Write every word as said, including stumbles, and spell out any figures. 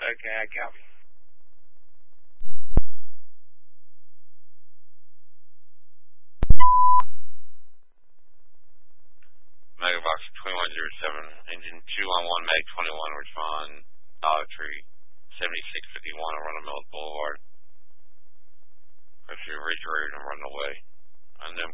Okay, I copy. Megabox twenty-one oh seven, engine two on one, Meg twenty-one, respond, Dollar Tree, seventy-six fifty-one, Arundel Mills Boulevard. Press your refrigerator and run away. Unknown